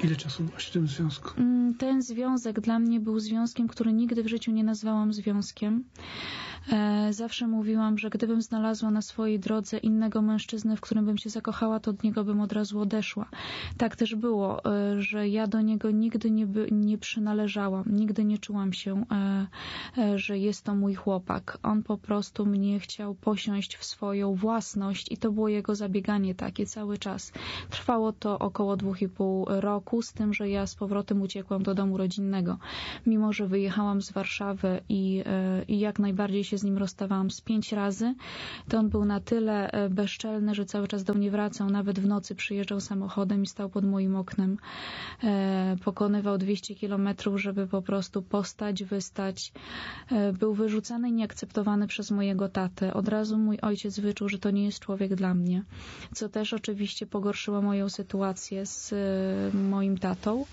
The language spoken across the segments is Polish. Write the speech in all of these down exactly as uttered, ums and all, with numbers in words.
Ile czasu byłaś w tym związku? Ten związek dla mnie był związkiem, który nigdy w życiu nie nazwałam związkiem. Zawsze mówiłam, że gdybym znalazła na swojej drodze innego mężczyznę, w którym bym się zakochała, to od niego bym od razu odeszła. Tak też było, że ja do niego nigdy nie, by, nie przynależałam. Nigdy nie czułam się, że jest to mój chłopak. On po prostu mnie chciał posiąść w swoją własność i to było jego zabieganie takie cały czas. Trwało to około dwóch i pół roku, z tym, że ja z powrotem uciekłam do domu rodzinnego. Mimo że wyjechałam z Warszawy i, i jak najbardziej się z nim rozstawałam z pięć razy, to on był na tyle bezczelny, że cały czas do mnie wracał. Nawet w nocy przyjeżdżał samochodem i stał pod moim oknem. E, pokonywał dwieście kilometrów, żeby po prostu postać, wystać. E, był wyrzucany i nieakceptowany przez mojego tatę. Od razu mój ojciec wyczuł, że to nie jest człowiek dla mnie. Co też oczywiście pogorszyło moją sytuację z e, moim tatą.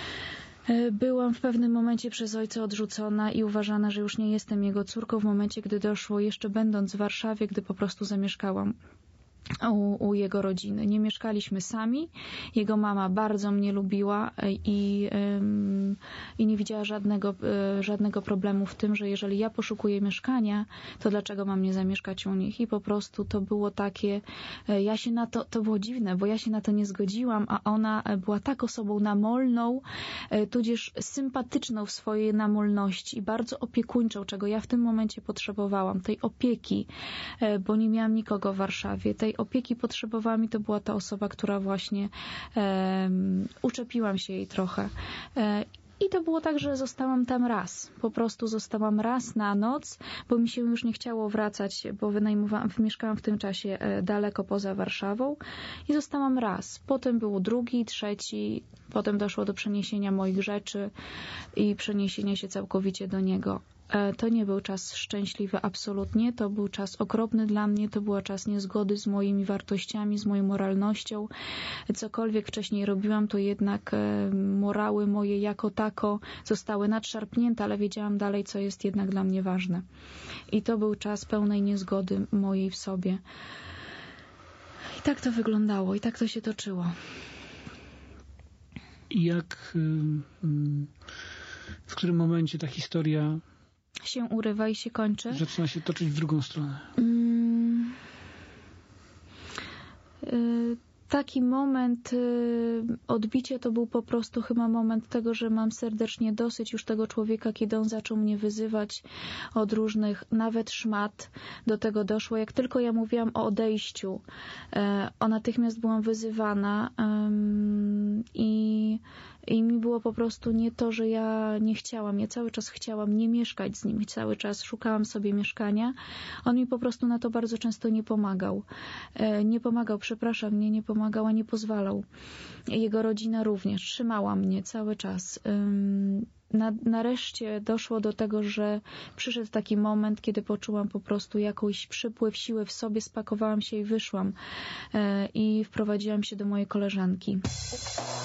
Byłam w pewnym momencie przez ojca odrzucona i uważana, że już nie jestem jego córką w momencie, gdy doszło, jeszcze będąc w Warszawie, gdy po prostu zamieszkałam U, u jego rodziny. Nie mieszkaliśmy sami. Jego mama bardzo mnie lubiła i, ym, i nie widziała żadnego, y, żadnego problemu w tym, że jeżeli ja poszukuję mieszkania, to dlaczego mam nie zamieszkać u nich? I po prostu to było takie, y, ja się na to, to było dziwne, bo ja się na to nie zgodziłam, a ona była tak osobą namolną, y, tudzież sympatyczną w swojej namolności i bardzo opiekuńczą, czego ja w tym momencie potrzebowałam. Tej opieki, y, bo nie miałam nikogo w Warszawie. Tej opieki potrzebowałam i to była ta osoba, która właśnie um, uczepiłam się jej trochę. E, I to było tak, że zostałam tam raz. Po prostu zostałam raz na noc, bo mi się już nie chciało wracać, bo wynajmowałam, mieszkałam w tym czasie daleko poza Warszawą i zostałam raz. Potem był drugi, trzeci, potem doszło do przeniesienia moich rzeczy i przeniesienia się całkowicie do niego. To nie był czas szczęśliwy absolutnie, to był czas okropny dla mnie, to był czas niezgody z moimi wartościami, z moją moralnością. Cokolwiek wcześniej robiłam, to jednak morały moje jako tako zostały nadszarpnięte, ale wiedziałam dalej, co jest jednak dla mnie ważne. I to był czas pełnej niezgody mojej w sobie. I tak to wyglądało, i tak to się toczyło. I jak, w którym momencie ta historia się urywa i się kończy? Zaczyna się toczyć w drugą stronę. Mm, y, taki moment y, odbicia to był po prostu chyba moment tego, że mam serdecznie dosyć już tego człowieka, kiedy on zaczął mnie wyzywać od różnych, nawet szmat. Do tego doszło. Jak tylko ja mówiłam o odejściu, y, o natychmiast byłam wyzywana y, i I mi było po prostu nie to, że ja nie chciałam. Ja cały czas chciałam nie mieszkać z nim. Cały czas szukałam sobie mieszkania. On mi po prostu na to bardzo często nie pomagał. Nie pomagał, przepraszam, mnie nie pomagał, a nie pozwalał. Jego rodzina również trzymała mnie cały czas. Na, nareszcie doszło do tego, że przyszedł taki moment, kiedy poczułam po prostu jakąś przypływ siły w sobie, spakowałam się i wyszłam. I wprowadziłam się do mojej koleżanki.